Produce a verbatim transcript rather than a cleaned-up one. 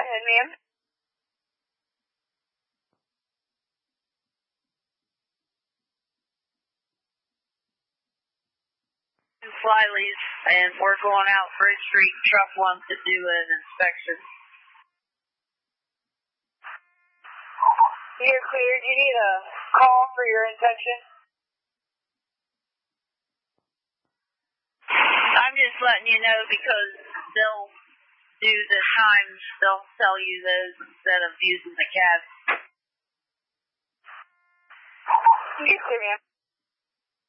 ahead, ma'am. Flyleaf, and we're going out Bridge Street, truck one to do an inspection. You're clear. Do you need a call for your inspection? I'm just letting you know because they'll do the times, they'll tell you those instead of using the cab. You're clear, ma'am.